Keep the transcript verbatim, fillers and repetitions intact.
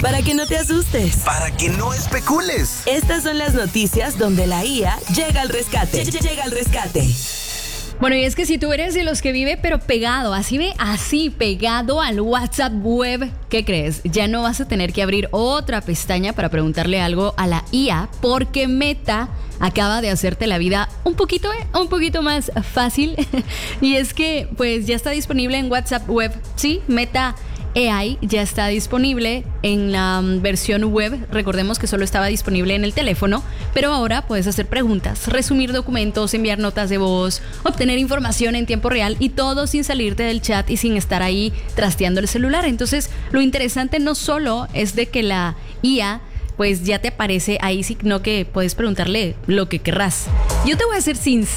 Para que no te asustes. Para que no especules. Estas son las noticias donde la I A llega al rescate. Llega al rescate. Bueno, y es que si tú eres de los que vive pero pegado, así ve, así pegado al WhatsApp web, ¿qué crees? Ya no vas a tener que abrir otra pestaña para preguntarle algo a la I A, porque Meta acaba de hacerte la vida un poquito, eh, un poquito más fácil. Y es que pues ya está disponible en WhatsApp web, ¿sí? Meta A I ya está disponible en la um, versión web. Recordemos que solo estaba disponible en el teléfono, pero ahora puedes hacer preguntas, resumir documentos, enviar notas de voz, obtener información en tiempo real, y todo sin salirte del chat y sin estar ahí trasteando el celular. Entonces, lo interesante no solo es de que la I A pues ya te aparece ahí, sino que puedes preguntarle lo que querrás. Yo te voy a ser sincera.